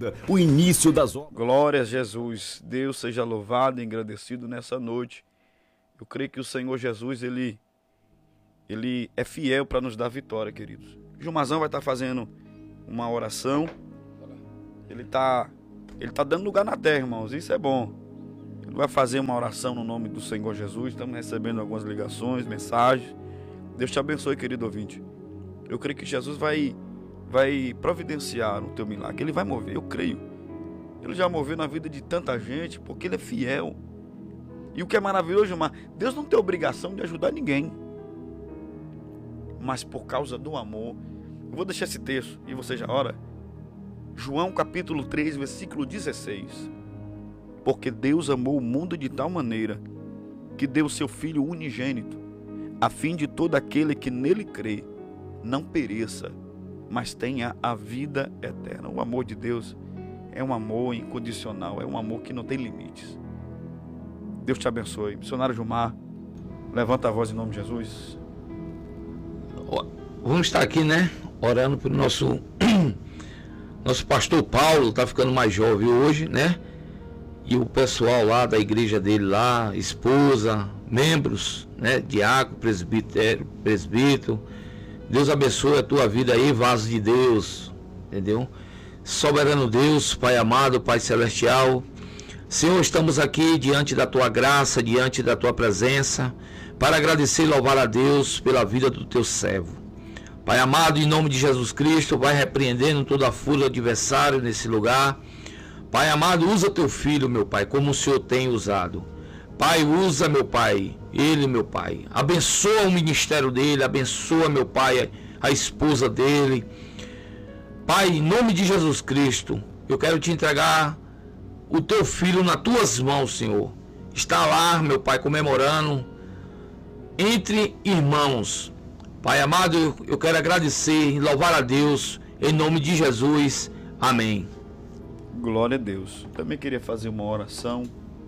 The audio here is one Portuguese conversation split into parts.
vida, o início das obras. Glória a Jesus. Deus seja louvado e engrandecido nessa noite. Eu creio que o Senhor Jesus, Ele é fiel para nos dar vitória, queridos. Gilmazão vai estar fazendo uma oração. Ele tá dando lugar na terra, irmãos. Isso é bom. Ele vai fazer uma oração no nome do Senhor Jesus. Estamos recebendo algumas ligações, mensagens. Deus te abençoe, querido ouvinte. Eu creio que Jesus vai providenciar o teu milagre. Ele vai mover, eu creio. Ele já moveu na vida de tanta gente, porque Ele é fiel. E o que é maravilhoso, irmão, Deus não tem obrigação de ajudar ninguém. Mas por causa do amor, eu vou deixar esse texto e você já ora. João capítulo 3, versículo 16. Porque Deus amou o mundo de tal maneira que deu o seu Filho unigênito, a fim de todo aquele que nele crê não pereça, mas tenha a vida eterna. O amor de Deus é um amor incondicional, é um amor que não tem limites. Deus te abençoe. Missionário Gilmar, levanta a voz em nome de Jesus. Vamos estar aqui, né, orando pelo nosso pastor Paulo. Está ficando mais jovem hoje, né? E o pessoal lá da igreja dele lá, esposa, membros, né, diácono, presbítero. Deus abençoe a tua vida aí, vaso de Deus, entendeu? Soberano Deus, Pai amado, Pai celestial, Senhor, estamos aqui diante da tua graça, diante da tua presença, para agradecer e louvar a Deus pela vida do teu servo. Pai amado, em nome de Jesus Cristo, vai repreendendo toda a fúria do adversário nesse lugar. Pai amado, usa teu filho, meu Pai, como o Senhor tem usado. Pai, usa, meu Pai, ele, meu Pai. Abençoa o ministério dele, abençoa, meu Pai, a esposa dele. Pai, em nome de Jesus Cristo, eu quero te entregar o teu filho nas tuas mãos, Senhor. Está lá, meu Pai, comemorando entre irmãos. Pai amado, eu quero agradecer e louvar a Deus, em nome de Jesus. Amém. Glória a Deus. Também queria fazer uma oração,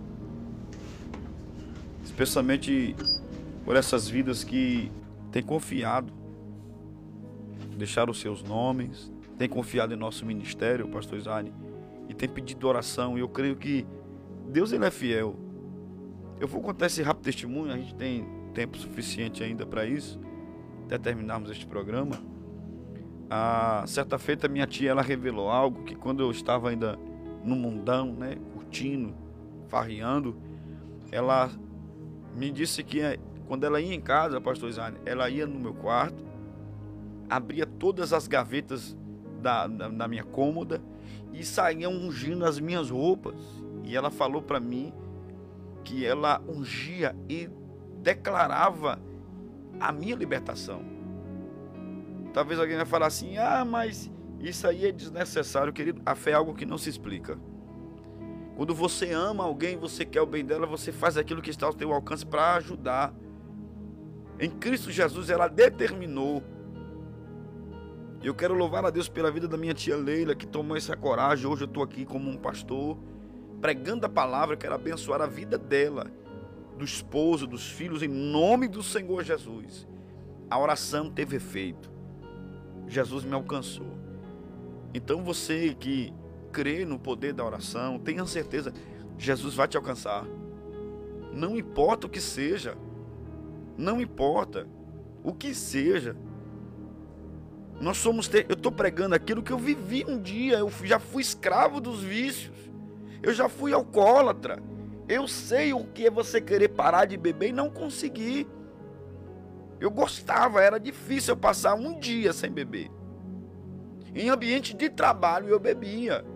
especialmente por essas vidas que têm confiado, deixaram os seus nomes, têm confiado em nosso ministério, pastor Isaac, e têm pedido oração. E eu creio que Deus, Ele é fiel. Eu vou contar esse rápido testemunho, a gente tem tempo suficiente ainda para isso, até terminarmos este programa. Certa feita, minha tia, ela revelou algo que quando eu estava ainda no mundão, né, curtindo, farreando, ela me disse que quando ela ia em casa, pastor Isaac, ela ia no meu quarto, abria todas as gavetas da minha cômoda e saía ungindo as minhas roupas. E ela falou para mim que ela ungia e declarava a minha libertação. Talvez alguém vai falar assim: mas isso aí é desnecessário, querido. A fé é algo que não se explica. Quando você ama alguém, você quer o bem dela, você faz aquilo que está ao teu alcance para ajudar. Em Cristo Jesus, ela determinou. Eu quero louvar a Deus pela vida da minha tia Leila, que tomou essa coragem. Hoje eu estou aqui como um pastor, pregando a palavra. Quero abençoar a vida dela, do esposo, dos filhos, em nome do Senhor Jesus. A oração teve efeito. Jesus me alcançou. Então você que crê no poder da oração, tenha certeza, Jesus vai te alcançar. Não importa o que seja, não importa o que seja. Eu estou pregando aquilo que eu vivi um dia. Eu já fui escravo dos vícios, eu já fui alcoólatra. Eu sei o que é você querer parar de beber e não conseguir. Eu gostava, era difícil eu passar um dia sem beber. Em ambiente de trabalho eu bebia,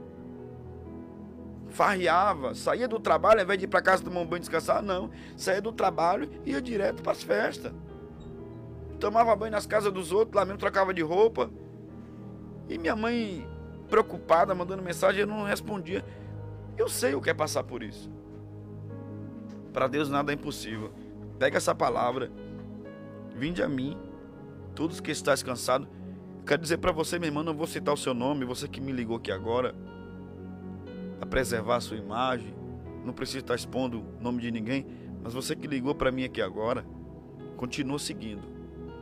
farreava, saía do trabalho, ao invés de ir para casa tomar um banho e descansar, não, saía do trabalho e ia direto para as festas. Tomava banho nas casas dos outros, lá mesmo trocava de roupa. E minha mãe, preocupada, mandando mensagem, eu não respondia. Eu sei o que é passar por isso. Para Deus nada é impossível. Pega essa palavra, vinde a mim, todos que estáis cansados. Quero dizer para você, minha irmã, não vou citar o seu nome, você que me ligou aqui agora, a preservar a sua imagem, não preciso estar expondo o nome de ninguém, mas você que ligou para mim aqui agora, continua seguindo.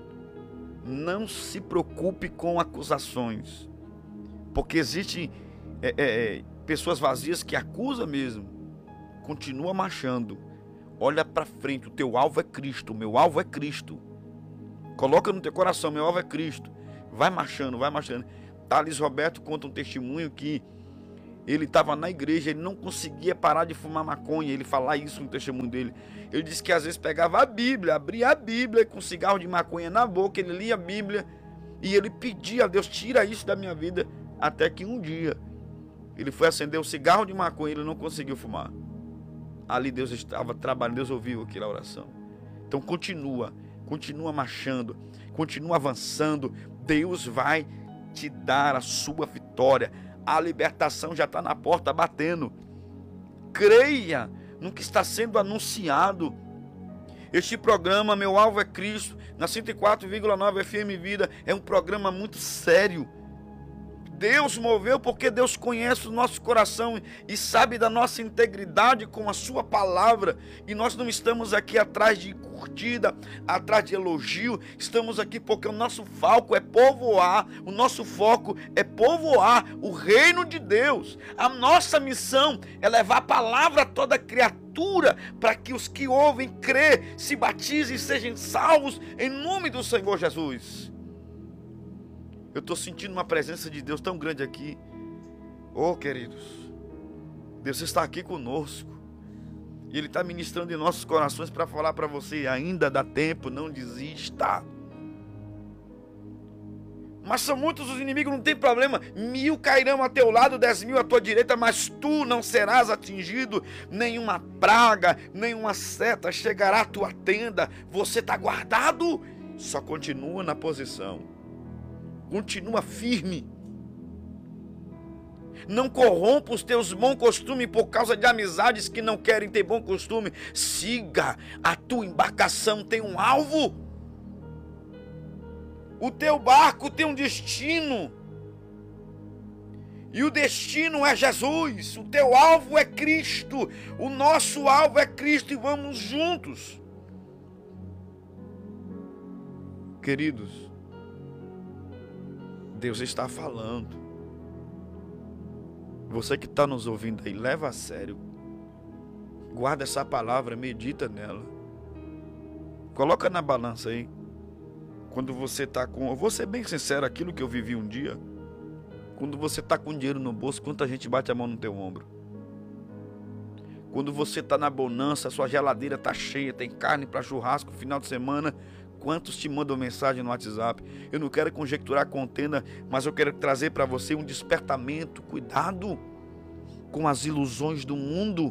Não se preocupe com acusações, porque existe pessoas vazias que acusam mesmo. Continua marchando. Olha para frente, o teu alvo é Cristo, o meu alvo é Cristo. Coloca no teu coração, meu alvo é Cristo. Vai marchando, vai marchando. Thales Roberto conta um testemunho que ele estava na igreja, ele não conseguia parar de fumar maconha. Ele fala isso no testemunho dele. Ele disse que às vezes pegava a Bíblia, abria a Bíblia com cigarro de maconha na boca, ele lia a Bíblia e ele pedia a Deus, tira isso da minha vida. Até que um dia ele foi acender um cigarro de maconha e ele não conseguiu fumar. Ali Deus estava trabalhando, Deus ouviu aquela oração. Então continua marchando, continua avançando. Deus vai te dar a sua vitória. A libertação já está na porta batendo. Creia no que está sendo anunciado. Este programa, Meu Alvo é Cristo, na 104,9 FM Vida, é um programa muito sério. Deus moveu porque Deus conhece o nosso coração e sabe da nossa integridade com a sua palavra. E nós não estamos aqui atrás de curtida, atrás de elogio. Estamos aqui porque o nosso foco é povoar, o nosso foco é povoar o reino de Deus. A nossa missão é levar a palavra a toda criatura para que os que ouvem, crê, se batizem e sejam salvos em nome do Senhor Jesus. Eu estou sentindo uma presença de Deus tão grande aqui. Oh, queridos, Deus está aqui conosco. E Ele está ministrando em nossos corações para falar para você, ainda dá tempo, não desista. Mas são muitos os inimigos, não tem problema. 1000 cairão a teu lado, 10.000 à tua direita, mas tu não serás atingido. Nenhuma praga, nenhuma seta chegará à tua tenda. Você está guardado. Só continua na posição. Continua firme. Não corrompa os teus bons costumes por causa de amizades que não querem ter bom costume. Siga. A tua embarcação tem um alvo. O teu barco tem um destino. E o destino é Jesus. O teu alvo é Cristo. O nosso alvo é Cristo e vamos juntos. Queridos, Deus está falando. Você que está nos ouvindo aí, leva a sério. Guarda essa palavra, medita nela. Coloca na balança aí. Quando você está com... Eu vou ser bem sincero, aquilo que eu vivi um dia. Quando você está com dinheiro no bolso, quanta gente bate a mão no teu ombro? Quando você está na bonança, sua geladeira está cheia, tem carne para churrasco no final de semana... Quantos te mandam mensagem no WhatsApp? Eu não quero conjecturar a contenda, mas eu quero trazer para você um despertamento. Cuidado com as ilusões do mundo.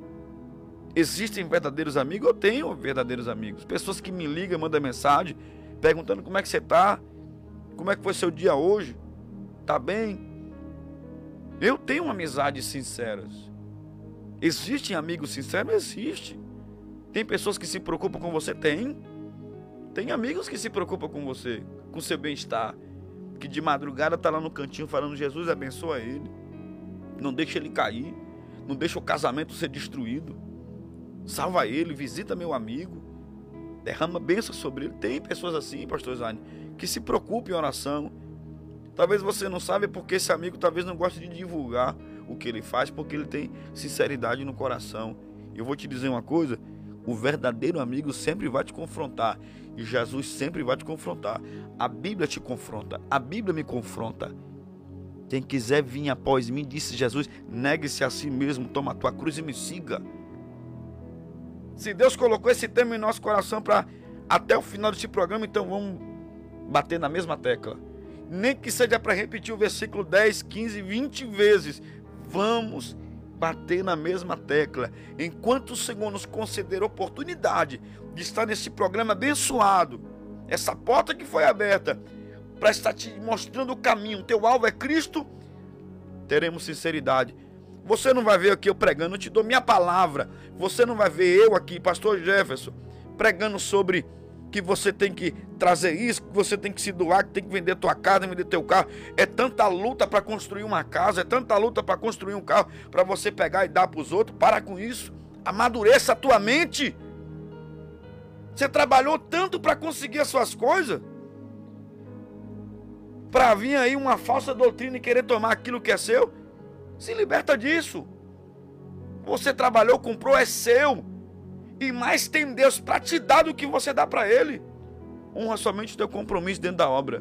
Existem verdadeiros amigos? Eu tenho verdadeiros amigos. Pessoas que me ligam, mandam mensagem, perguntando como é que você está, como é que foi seu dia hoje, tá bem? Eu tenho amizades sinceras. Existem amigos sinceros? Existe. Tem pessoas que se preocupam com você? Tem amigos que se preocupam com você, com seu bem-estar, que de madrugada está lá no cantinho falando, Jesus abençoa ele, não deixa ele cair, não deixa o casamento ser destruído, salva ele, visita meu amigo, derrama bênção sobre ele. Tem pessoas assim, pastor Zane, que se preocupam em oração. Talvez você não saiba porque esse amigo talvez não goste de divulgar o que ele faz, porque ele tem sinceridade no coração. Eu vou te dizer uma coisa, o verdadeiro amigo sempre vai te confrontar. E Jesus sempre vai te confrontar. A Bíblia te confronta. A Bíblia me confronta. Quem quiser vir após mim, disse Jesus, negue-se a si mesmo, toma a tua cruz e me siga. Se Deus colocou esse tema em nosso coração para até o final desse programa, então vamos bater na mesma tecla. Nem que seja para repetir o versículo 10, 15, 20 vezes. Vamos bater na mesma tecla. Enquanto o Senhor nos conceder oportunidade de estar nesse programa abençoado, essa porta que foi aberta para estar te mostrando o caminho, teu alvo é Cristo, teremos sinceridade. Você não vai ver aqui eu pregando, eu te dou minha palavra. Você não vai ver eu aqui, pastor Jefferson, pregando sobre que você tem que trazer isso, que você tem que se doar, que tem que vender tua casa, vender teu carro. É tanta luta para construir uma casa, é tanta luta para construir um carro, para você pegar e dar para os outros. Para com isso, amadureça a tua mente. Você trabalhou tanto para conseguir as suas coisas, para vir aí uma falsa doutrina e querer tomar aquilo que é seu. Se liberta disso. Você trabalhou, comprou, é seu. E mais tem Deus para te dar do que você dá para Ele. Honra somente o teu compromisso dentro da obra.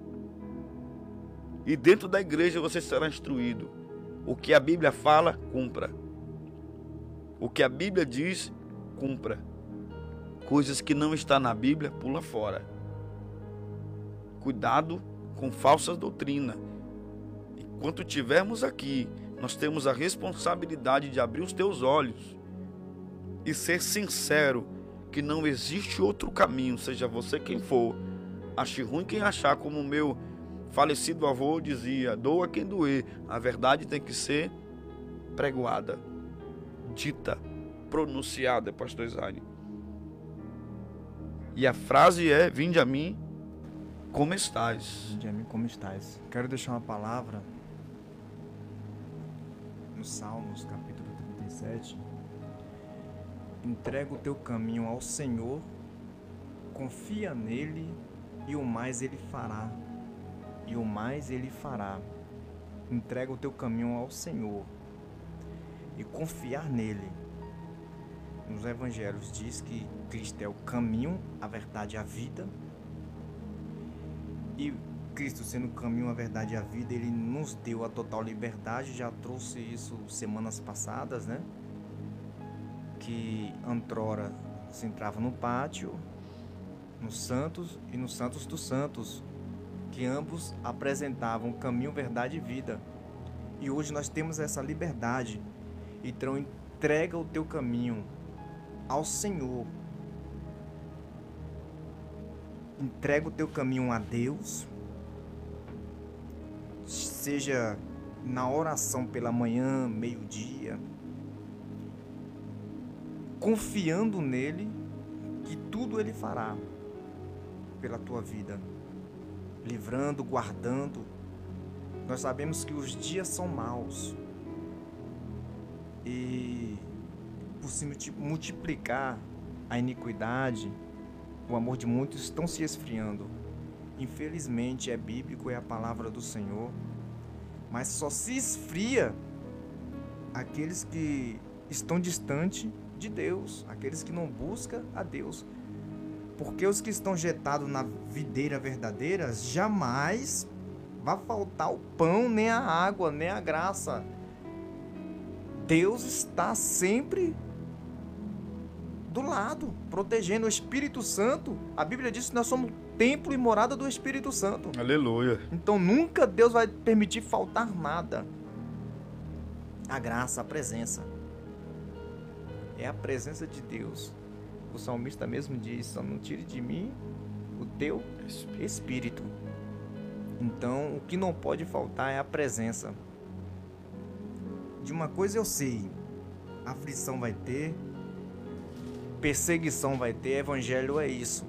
E dentro da igreja você será instruído. O que a Bíblia fala, cumpra. O que a Bíblia diz, cumpra. Coisas que não estão na Bíblia, pula fora. Cuidado com falsas doutrinas. Enquanto estivermos aqui, nós temos a responsabilidade de abrir os teus olhos e ser sincero que não existe outro caminho, seja você quem for. Ache ruim quem achar, como o meu falecido avô dizia, doa quem doer. A verdade tem que ser pregoada, dita, pronunciada, pastor Isaías. E a frase é: vinde a mim como estás. Vinde a mim como estás. Quero deixar uma palavra no Salmos, capítulo 37. Entrega o teu caminho ao Senhor, confia nele e o mais ele fará. E o mais ele fará. Entrega o teu caminho ao Senhor e confiar nele. Nos evangelhos diz que Cristo é o caminho, a verdade e a vida. E Cristo sendo o caminho, a verdade e a vida, ele nos deu a total liberdade. Já trouxe isso semanas passadas, né? Que antrora se entrava no pátio, nos santos e nos santos dos santos, que ambos apresentavam o caminho, verdade e vida. E hoje nós temos essa liberdade. Então entrega o teu caminho ao Senhor. Entrega o teu caminho a Deus. Seja na oração pela manhã, meio-dia, confiando nele, que tudo ele fará pela tua vida, livrando, guardando. Nós sabemos que os dias são maus e por se multiplicar a iniquidade, o amor de muitos estão se esfriando. Infelizmente é bíblico, é a palavra do Senhor, mas só se esfria aqueles que estão distantes de Deus, aqueles que não buscam a Deus. Porque os que estão jetados na videira verdadeira, jamais vai faltar o pão, nem a água, nem a graça. Deus está sempre do lado, protegendo. O Espírito Santo, a Bíblia diz que nós somos templo e morada do Espírito Santo. Aleluia. Então nunca Deus vai permitir faltar nada. A graça, a presença. É a presença de Deus. O salmista mesmo diz: só não tire de mim o teu Espírito. Então o que não pode faltar é a presença. De uma coisa eu sei: aflição vai ter, perseguição vai ter. Evangelho é isso.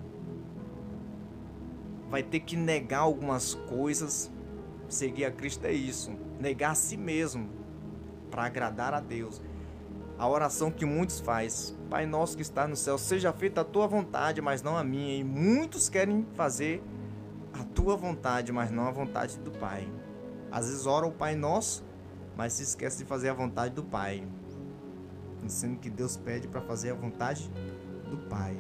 Vai ter que negar algumas coisas. Seguir a Cristo é isso. Negar a si mesmo para agradar a Deus. A oração que muitos fazem: Pai nosso que está no céu, seja feita a tua vontade, mas não a minha. E muitos querem fazer a tua vontade, mas não a vontade do Pai. Às vezes ora o Pai nosso, mas se esquece de fazer a vontade do Pai, sendo que Deus pede para fazer a vontade do Pai.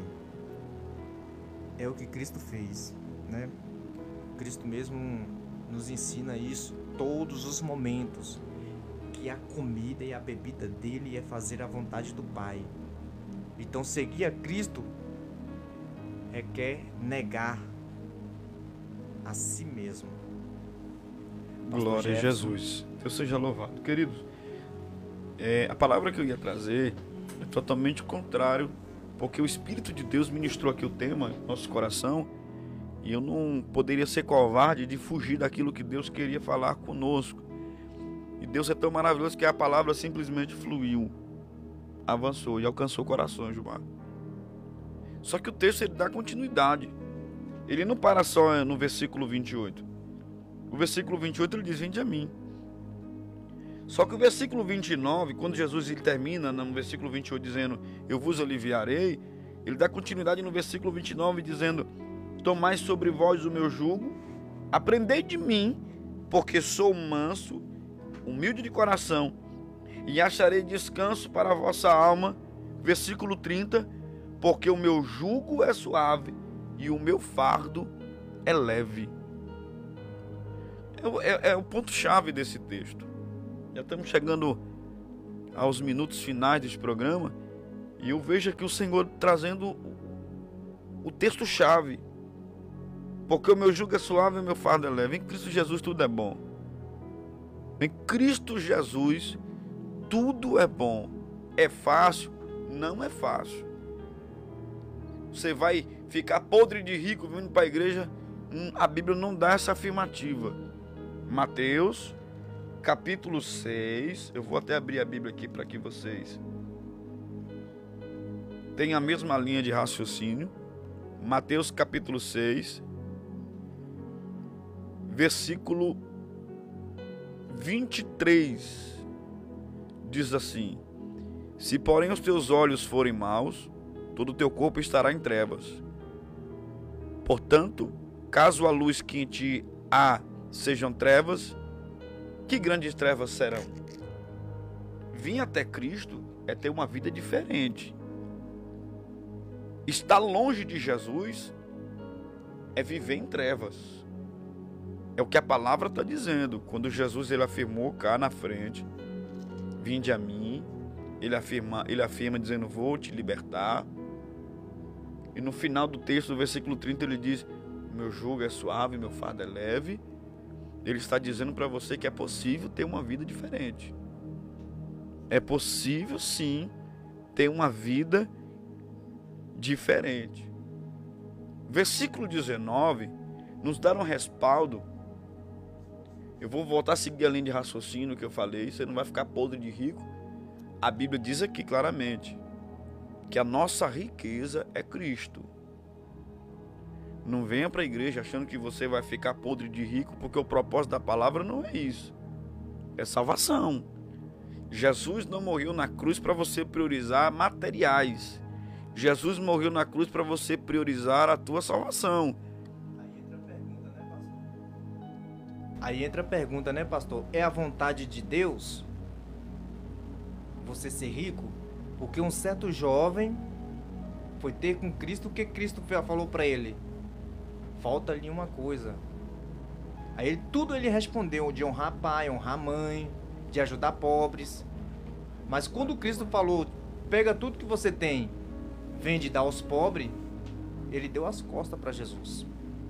É o que Cristo fez, né? Cristo mesmo nos ensina isso todos os momentos, que a comida e a bebida dele é fazer a vontade do Pai. Então seguir a Cristo requer negar a si mesmo. Glória a Jesus. Deus seja louvado. Queridos, a palavra que eu ia trazer é totalmente contrário, porque o Espírito de Deus ministrou aqui o tema no nosso coração, e eu não poderia ser covarde de fugir daquilo que Deus queria falar conosco. E Deus é tão maravilhoso que a palavra simplesmente fluiu, avançou e alcançou corações, Gilmar. Só que o texto ele dá continuidade. Ele não para só no versículo 28. O versículo 28 ele diz: vinde a mim. Só que o versículo 29, quando Jesus ele termina no versículo 28 dizendo: eu vos aliviarei, ele dá continuidade no versículo 29 dizendo: tomai sobre vós o meu jugo, aprendei de mim, porque sou manso humilde de coração, e acharei descanso para a vossa alma. Versículo 30, porque o meu jugo é suave e o meu fardo é leve. É o ponto-chave desse texto. Já estamos chegando aos minutos finais deste programa, e eu vejo aqui o Senhor trazendo o texto-chave. Porque o meu jugo é suave e o meu fardo é leve. Em Cristo Jesus tudo é bom. Em Cristo Jesus tudo é bom. É fácil? Não é fácil. Você vai ficar podre de rico vindo para a igreja? A Bíblia não dá essa afirmativa. Mateus, capítulo 6. Eu vou até abrir a Bíblia aqui para que vocês tenham a mesma linha de raciocínio. Mateus, capítulo 6, versículo 23. Diz assim: se porém os teus olhos forem maus, todo o teu corpo estará em trevas. Portanto, caso a luz que em ti há sejam trevas, que grandes trevas serão? Vir até Cristo é ter uma vida diferente. Estar longe de Jesus é viver em trevas. É o que a palavra está dizendo. Quando Jesus ele afirmou cá na frente: vinde a mim, ele afirma dizendo: vou te libertar. E no final do texto, do versículo 30, ele diz: meu jugo é suave, meu fardo é leve. Ele está dizendo para você que é possível ter uma vida diferente. É possível sim ter uma vida diferente. Versículo 19 nos dá um respaldo. Eu vou voltar a seguir a linha de raciocínio que eu falei. Você não vai ficar podre de rico. A Bíblia diz aqui claramente que a nossa riqueza é Cristo. Não venha para a igreja achando que você vai ficar podre de rico, porque o propósito da palavra não é isso. É salvação. Jesus não morreu na cruz para você priorizar materiais. Jesus morreu na cruz para você priorizar a tua salvação. Aí entra a pergunta, né, pastor? É a vontade de Deus você ser rico? Porque um certo jovem foi ter com Cristo, o que Cristo falou para ele? Falta ali uma coisa. Aí tudo ele respondeu, de honrar pai, honrar mãe, de ajudar pobres. Mas quando Cristo falou: pega tudo que você tem, vende e dá aos pobres, ele deu as costas para Jesus.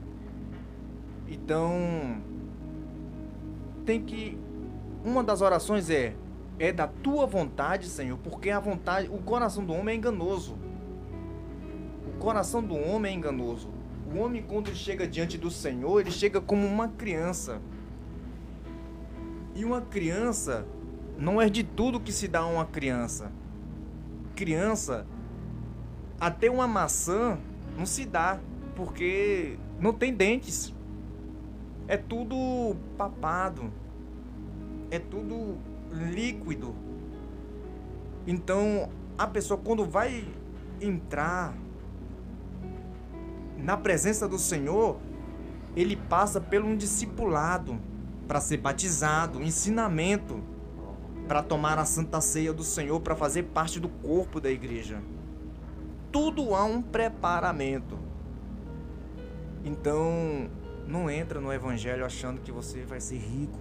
Então, tem que... uma das orações é da tua vontade, Senhor, porque a vontade... o coração do homem é enganoso. O coração do homem é enganoso. O homem, quando ele chega diante do Senhor, ele chega como uma criança. E uma criança não é de tudo que se dá a uma criança. Criança, até uma maçã não se dá, porque não tem dentes. É tudo papado. É tudo líquido. Então, a pessoa, quando vai entrar na presença do Senhor, ele passa por um discipulado para ser batizado, um ensinamento para tomar a Santa Ceia do Senhor, para fazer parte do corpo da igreja. Tudo há um preparamento. Então, não entra no evangelho achando que você vai ser rico,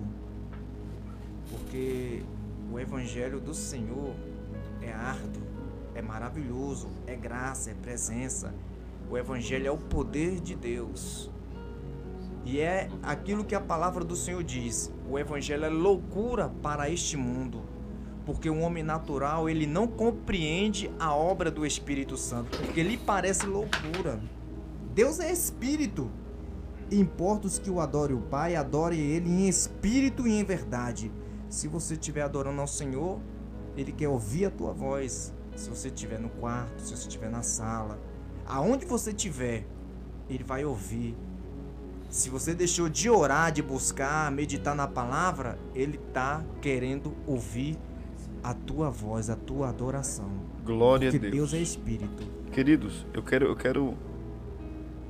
porque o evangelho do Senhor é árduo, é maravilhoso, é graça, é presença. O evangelho é o poder de Deus. E é aquilo que a palavra do Senhor diz: o evangelho é loucura para este mundo, porque o homem natural, ele não compreende a obra do Espírito Santo, porque lhe parece loucura. Deus é Espírito. Importa os que o adorem o Pai, adore Ele em espírito e em verdade. Se você estiver adorando ao Senhor, Ele quer ouvir a tua voz. Se você estiver no quarto, se você estiver na sala, aonde você estiver, Ele vai ouvir. Se você deixou de orar, de buscar, meditar na palavra, Ele está querendo ouvir a tua voz, a tua adoração. Glória a Deus. Porque Deus é Espírito. Queridos, eu quero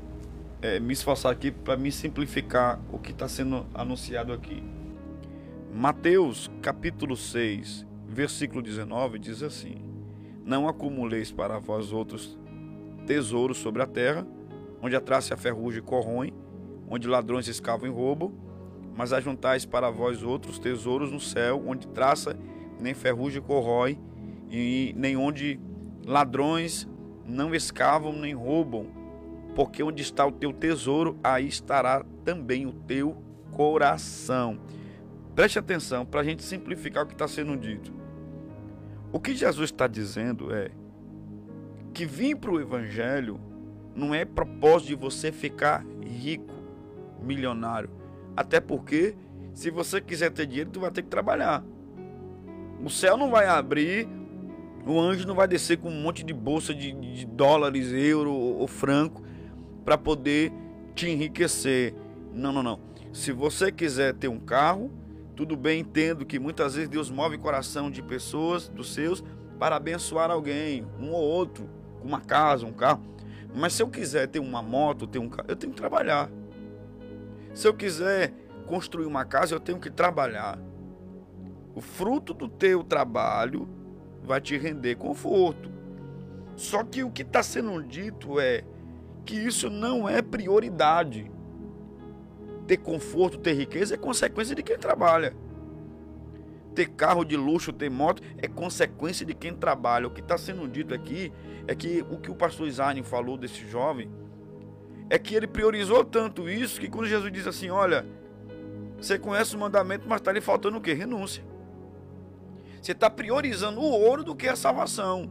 me esforçar aqui para me simplificar o que está sendo anunciado aqui. Mateus capítulo 6, versículo 19 diz assim: não acumuleis para vós outros tesouros sobre a terra, onde a traça e a ferrugem corroem, onde ladrões escavam e roubam, mas ajuntais para vós outros tesouros no céu, onde traça nem ferrugem corrói, e nem onde ladrões não escavam nem roubam, porque onde está o teu tesouro, aí estará também o teu coração. Preste atenção para a gente simplificar o que está sendo dito. O que Jesus está dizendo é que vir para o Evangelho não é propósito de você ficar rico, milionário. Até porque, se você quiser ter dinheiro, tu vai ter que trabalhar. O céu não vai abrir, o anjo não vai descer com um monte de bolsa de dólares, euro ou franco para poder te enriquecer. Não, não, não. Se você quiser ter um carro, tudo bem, entendo que muitas vezes Deus move o coração de pessoas, dos seus, para abençoar alguém, um ou outro, com uma casa, um carro. Mas se eu quiser ter uma moto, ter um carro, eu tenho que trabalhar. Se eu quiser construir uma casa, eu tenho que trabalhar. O fruto do teu trabalho vai te render conforto. Só que o que está sendo dito é que isso não é prioridade. Ter conforto, ter riqueza é consequência de quem trabalha. Ter carro de luxo, ter moto é consequência de quem trabalha. O que está sendo dito aqui é que o que o pastor Isaac falou desse jovem é que ele priorizou tanto isso que quando Jesus diz assim, olha, você conhece o mandamento, mas está lhe faltando o quê? Renúncia. Você está priorizando o ouro do que a salvação.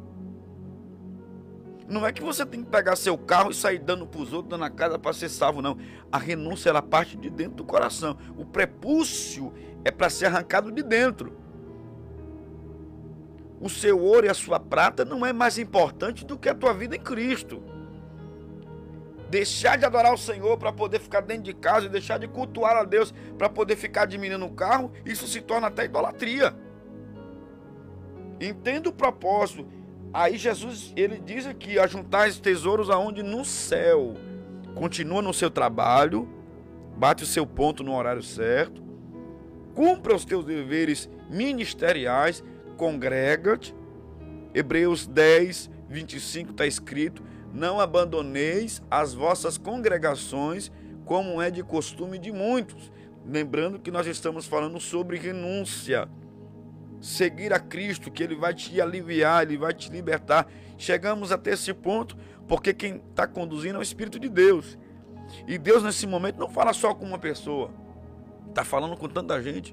Não é que você tem que pegar seu carro e sair dando para os outros, dando a casa para ser salvo, não. A renúncia, ela parte de dentro do coração. O prepúcio é para ser arrancado de dentro. O seu ouro e a sua prata não é mais importante do que a tua vida em Cristo. Deixar de adorar o Senhor para poder ficar dentro de casa e deixar de cultuar a Deus para poder ficar diminuindo o carro, isso se torna até idolatria. Entenda o propósito. Aí Jesus, ele diz aqui, ajuntais tesouros aonde? No céu. Continua no seu trabalho, bate o seu ponto no horário certo, cumpra os teus deveres ministeriais, congrega-te. Hebreus 10, 25 está escrito, não abandoneis as vossas congregações, como é de costume de muitos. Lembrando que nós estamos falando sobre renúncia. Seguir a Cristo, que Ele vai te aliviar, Ele vai te libertar. Chegamos até esse ponto porque quem está conduzindo é o Espírito de Deus. E Deus nesse momento não fala só com uma pessoa, está falando com tanta gente.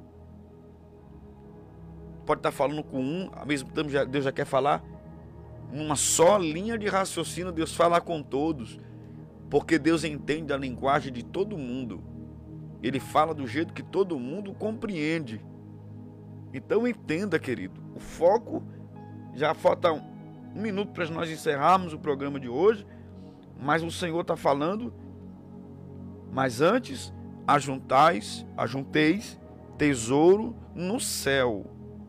Pode estar falando com um, ao mesmo tempo Deus já quer falar numa só linha de raciocínio. Deus fala com todos, porque Deus entende a linguagem de todo mundo. Ele fala do jeito que todo mundo compreende. Então entenda, querido, o foco, já falta um minuto para nós encerrarmos o programa de hoje, mas o Senhor está falando, mas antes, ajunteis tesouro no céu,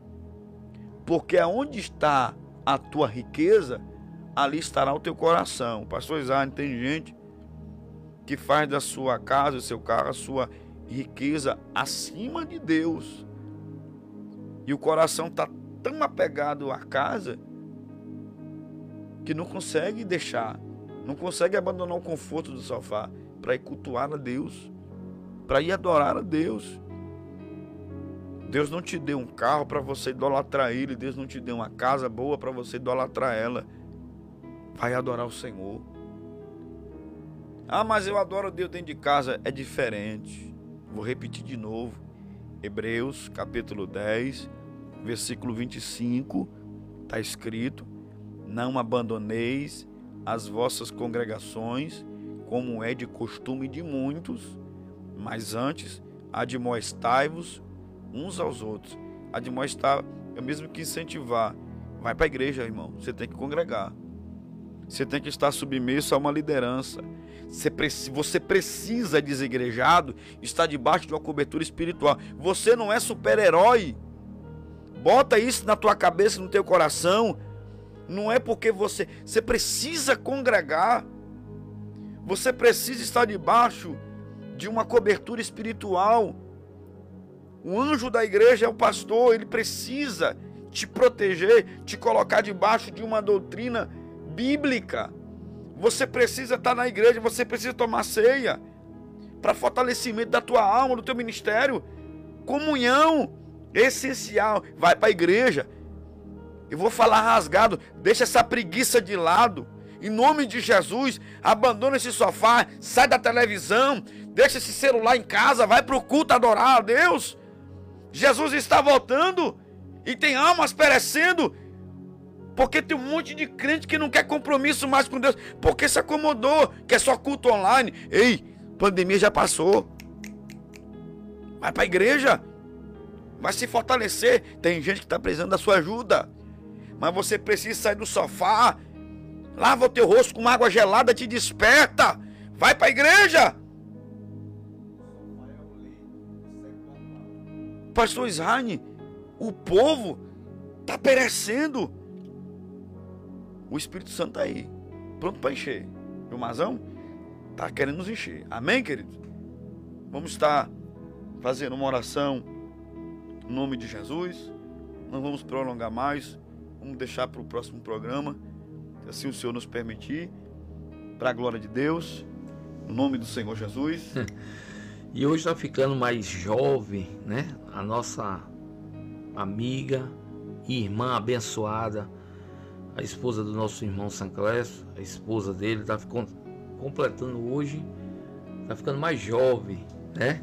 porque aonde está a tua riqueza, ali estará o teu coração. Pastor Isaac, tem gente que faz da sua casa, do seu carro, a sua riqueza acima de Deus. E o coração está tão apegado à casa que não consegue deixar, não consegue abandonar o conforto do sofá para ir cultuar a Deus, para ir adorar a Deus. Deus não te deu um carro para você idolatrar Ele, Deus não te deu uma casa boa para você idolatrar ela. Vai adorar o Senhor. Ah, mas eu adoro Deus dentro de casa. É diferente. Vou repetir de novo. Hebreus capítulo 10, versículo 25, está escrito, não abandoneis as vossas congregações, como é de costume de muitos, mas antes admoestai-vos uns aos outros. Admoestar é mesmo que incentivar. Vai para a igreja, irmão, você tem que congregar. Você tem que estar submisso a uma liderança. Você precisa, desigrejado, estar debaixo de uma cobertura espiritual. Você não é super-herói. Bota isso na tua cabeça, no teu coração. Não é porque você precisa congregar. Você precisa estar debaixo de uma cobertura espiritual. O anjo da igreja é o pastor, ele precisa te proteger, te colocar debaixo de uma doutrina bíblica. Você precisa estar na igreja, você precisa tomar ceia para fortalecimento da tua alma, do teu ministério. Comunhão essencial. Vai para a igreja. Eu vou falar rasgado, deixa essa preguiça de lado. Em nome de Jesus, abandona esse sofá, sai da televisão, deixa esse celular em casa, vai para o culto adorar a Deus. Jesus está voltando e tem almas perecendo, porque tem um monte de crente que não quer compromisso mais com Deus, porque se acomodou, quer só culto online. Ei, pandemia já passou. Vai para a igreja, vai se fortalecer. Tem gente que está precisando da sua ajuda, mas você precisa sair do sofá. Lava o teu rosto com água gelada, te desperta. Vai para a igreja. Pastor Israel, o povo está perecendo. O Espírito Santo está aí, pronto para encher. E o Mazão está querendo nos encher. Amém, queridos? Vamos estar fazendo uma oração em nome de Jesus. Não vamos prolongar mais. Vamos deixar para o próximo programa, se assim o Senhor nos permitir, para a glória de Deus, no nome do Senhor Jesus. E hoje está ficando mais jovem, né? A nossa amiga e irmã abençoada, a esposa do nosso irmão Sanclésio, a esposa dele, está completando hoje, está ficando mais jovem, né?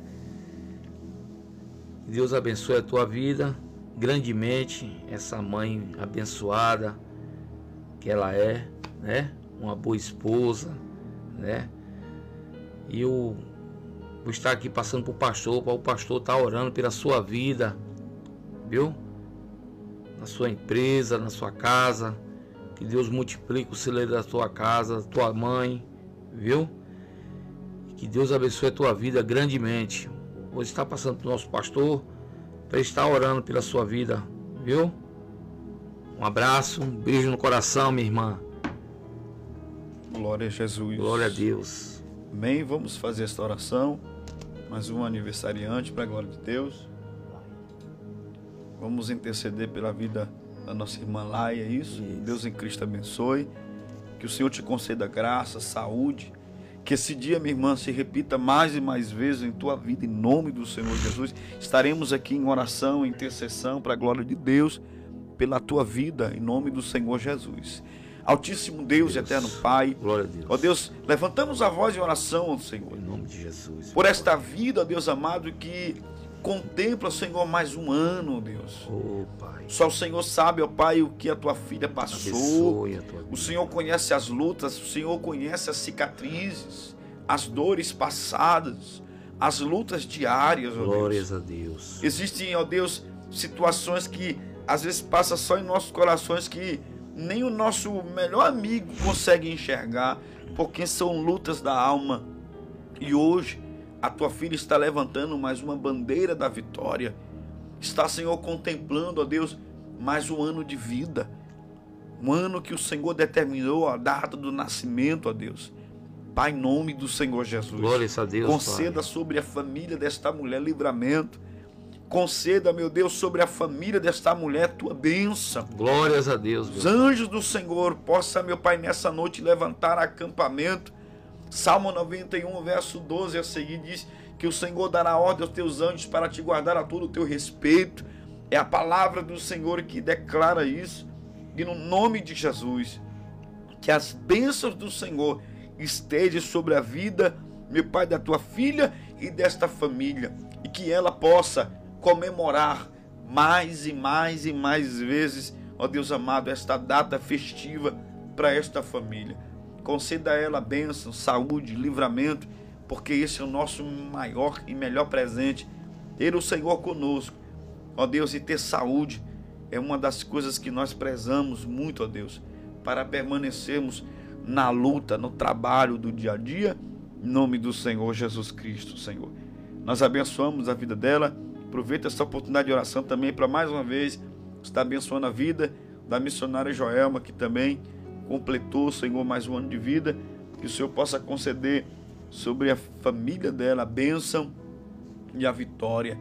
Que Deus abençoe a tua vida grandemente, essa mãe abençoada que ela é, né? Uma boa esposa, né? E eu vou estar aqui passando para o pastor estar orando pela sua vida, viu? Na sua empresa, na sua casa, que Deus multiplique o celeiro da tua casa, da tua mãe, viu? Que Deus abençoe a tua vida grandemente. Vou estar passando para o nosso pastor para estar orando pela sua vida, viu? Um abraço, um beijo no coração, minha irmã. Glória a Jesus. Glória a Deus. Amém. Vamos fazer esta oração. Mais um aniversariante para a glória de Deus. Vamos interceder pela vida da nossa irmã Laia, isso? Deus em Cristo abençoe. Que o Senhor te conceda graça, saúde. Que esse dia, minha irmã, se repita mais e mais vezes em tua vida, em nome do Senhor Jesus. Estaremos aqui em oração, em intercessão para a glória de Deus, pela tua vida, em nome do Senhor Jesus. Altíssimo Deus e eterno Pai, glória a Deus. Ó Deus, levantamos a voz em oração ao Senhor. Em nome de Jesus. Por esta vida, ó Deus amado, que contempla, Senhor, mais um ano, ó Deus. Oh, Pai. Só o Senhor sabe, ó Pai, o que a tua filha passou. Abençoe a tua vida. O Senhor conhece as lutas, o Senhor conhece as cicatrizes, as dores passadas, as lutas diárias, ó Deus. Glórias a Deus. Existem, ó Deus, situações que às vezes passam só em nossos corações que nem o nosso melhor amigo consegue enxergar, porque são lutas da alma. E hoje a tua filha está levantando mais uma bandeira da vitória. Está, Senhor, contemplando, ó Deus, mais um ano de vida. Um ano que o Senhor determinou a data do nascimento, ó Deus. Pai, em nome do Senhor Jesus. Glórias a Deus, conceda, Pai, sobre a família desta mulher livramento. Conceda, meu Deus, sobre a família desta mulher tua bênção. Glórias a Deus. Os anjos do Senhor possa, meu Pai, nessa noite levantar acampamento. Salmo 91, verso 12 a seguir diz que o Senhor dará ordem aos teus anjos para te guardar a todo o teu respeito. É a palavra do Senhor que declara isso. E no nome de Jesus, que as bênçãos do Senhor estejam sobre a vida, meu Pai, da tua filha e desta família. E que ela possa comemorar mais e mais e mais vezes, ó Deus amado, esta data festiva para esta família. Conceda a ela bênção, saúde, livramento, porque esse é o nosso maior e melhor presente. Ter o Senhor conosco, ó Deus, e ter saúde é uma das coisas que nós prezamos muito, ó Deus, para permanecermos na luta, no trabalho do dia a dia, em nome do Senhor Jesus Cristo, Senhor. Nós abençoamos a vida dela. Aproveita essa oportunidade de oração também para mais uma vez estar abençoando a vida da missionária Joelma, que também completou, Senhor, mais um ano de vida. Que o Senhor possa conceder sobre a família dela a bênção e a vitória.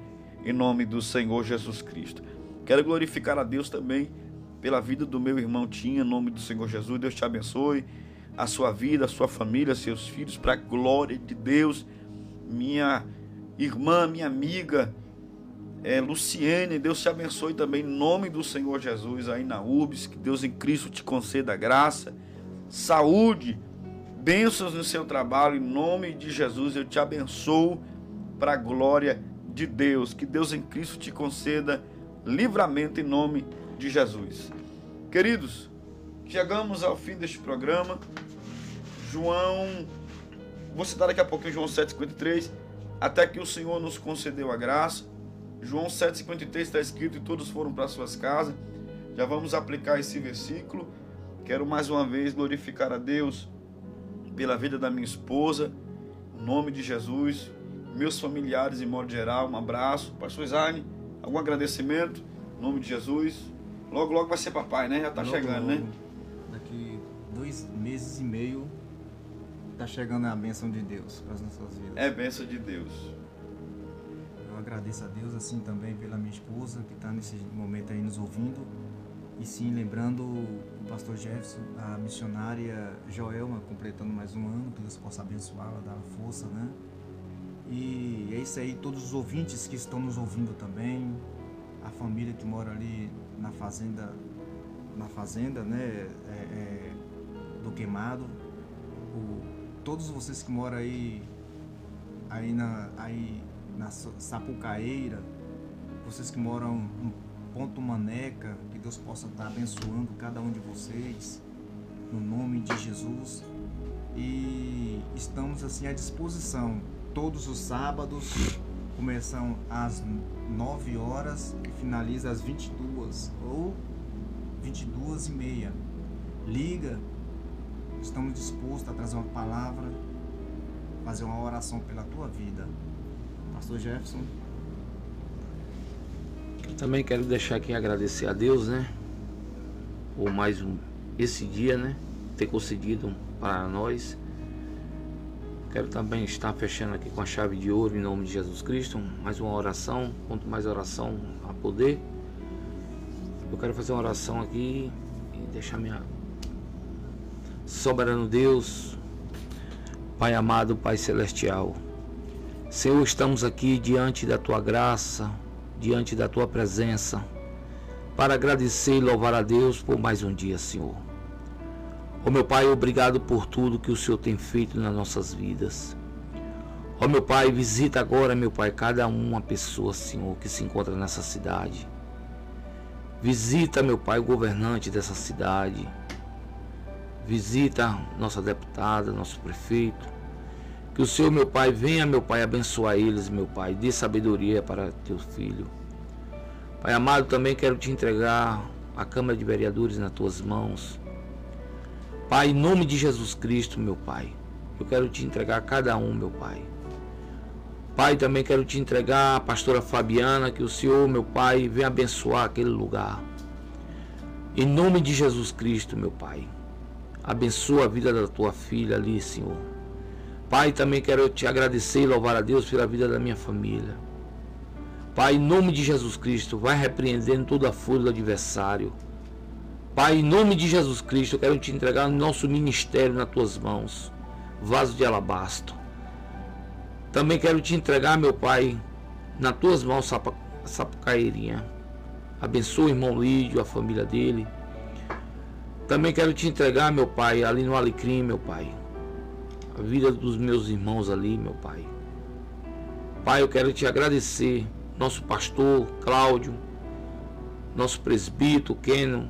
em nome do Senhor Jesus Cristo. Quero glorificar a Deus também pela vida do meu irmão Tinha, em nome do Senhor Jesus. Deus te abençoe, a sua vida, a sua família, seus filhos, para a glória de Deus. Minha irmã, minha amiga Luciene, Deus te abençoe também em nome do Senhor Jesus aí na UBS. Que Deus em Cristo te conceda graça, saúde, bênçãos no seu trabalho, em nome de Jesus. Eu te abençoo para a glória de Deus. Que Deus em Cristo te conceda livramento em nome de Jesus. Queridos, chegamos ao fim deste programa. Vou citar daqui a pouquinho João 7,53, até que o Senhor nos concedeu a graça. João 7,53 está escrito: e todos foram para suas casas. Já vamos aplicar esse versículo. Quero mais uma vez glorificar a Deus pela vida da minha esposa, em nome de Jesus, meus familiares em modo geral. Um abraço. Pastor Isaac, algum agradecimento em nome de Jesus? Logo, logo vai ser papai, né? Já está chegando, né? Daqui 2 meses e meio está chegando a bênção de Deus para as nossas vidas. É bênção de Deus. Eu agradeço a Deus assim também pela minha esposa que está nesse momento aí nos ouvindo. E sim, lembrando o pastor Jefferson, a missionária Joelma, completando mais um ano, que Deus possa abençoá-la, dar força, né? E é isso aí, todos os ouvintes que estão nos ouvindo também, a família que mora ali na fazenda, né, do Queimado, todos vocês que moram aí na Sapucaeira, vocês que moram no Ponto Maneca, que Deus possa estar abençoando cada um de vocês, no nome de Jesus. E estamos assim à disposição, todos os sábados, começam às 9 horas e finaliza às 22 ou 22h30. Liga, estamos dispostos a trazer uma palavra, fazer uma oração pela tua vida. Pastor Jefferson. Eu também quero deixar aqui agradecer a Deus, né, por mais esse dia, né, ter concedido para nós. Quero também estar fechando aqui com a chave de ouro em nome de Jesus Cristo. Mais uma oração, quanto mais oração a poder. Eu quero fazer uma oração aqui e deixar minha soberano Deus, Pai amado, Pai celestial. Senhor, estamos aqui diante da tua graça, diante da tua presença, para agradecer e louvar a Deus por mais um dia, Senhor. Ó meu Pai, obrigado por tudo que o Senhor tem feito nas nossas vidas. Ó meu Pai, visita agora, meu Pai, cada uma pessoa, Senhor, que se encontra nessa cidade. Visita, meu Pai, o governante dessa cidade. Visita nossa deputada, nosso prefeito. Que o Senhor, meu Pai, venha, meu Pai, abençoar eles, meu Pai. Dê sabedoria para teu filho. Pai amado, também quero te entregar a Câmara de Vereadores nas tuas mãos. Pai, em nome de Jesus Cristo, meu Pai, eu quero te entregar cada um, meu Pai. Pai, também quero te entregar a pastora Fabiana, que o Senhor, meu Pai, venha abençoar aquele lugar. Em nome de Jesus Cristo, meu Pai, abençoa a vida da tua filha ali, Senhor. Pai, também quero te agradecer e louvar a Deus pela vida da minha família. Pai, em nome de Jesus Cristo, vai repreendendo toda a fúria do adversário. Pai, em nome de Jesus Cristo, eu quero te entregar o nosso ministério nas tuas mãos, vaso de alabastro. Também quero te entregar, meu Pai, nas tuas mãos, Sapucaeirinha. Abençoa o irmão Lídio, a família dele. Também quero te entregar, meu Pai, ali no Alecrim, meu Pai, a vida dos meus irmãos ali, meu Pai. Pai, eu quero te agradecer, nosso pastor Cláudio, nosso presbítero Keno,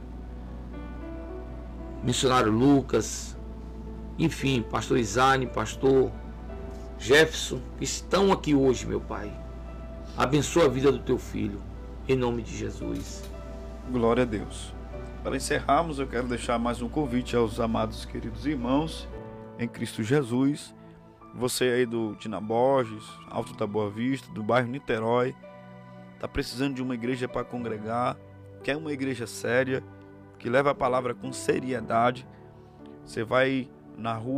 missionário Lucas, enfim, pastor Isane, pastor Jefferson, que estão aqui hoje, meu Pai. Abençoa a vida do teu filho, em nome de Jesus. Glória a Deus. Para encerrarmos, eu quero deixar mais um convite aos amados queridos irmãos em Cristo Jesus. Você aí do Tina Borges, Alto da Boa Vista, do bairro Niterói, está precisando de uma igreja para congregar, quer uma igreja séria, que leva a palavra com seriedade. Você vai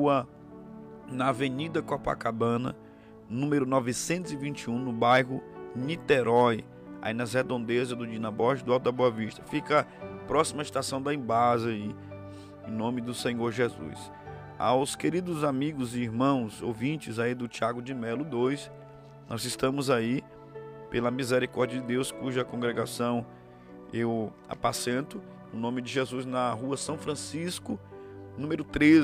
na Avenida Copacabana, número 921, no bairro Niterói, aí nas redondezas do Dina Borges, do Alto da Boa Vista. Fica próxima à estação da Embasa aí, em nome do Senhor Jesus. Aos queridos amigos e irmãos ouvintes aí do Tiago de Melo 2, nós estamos aí pela misericórdia de Deus, cuja congregação eu apacento, no nome de Jesus, na rua São Francisco, número 13.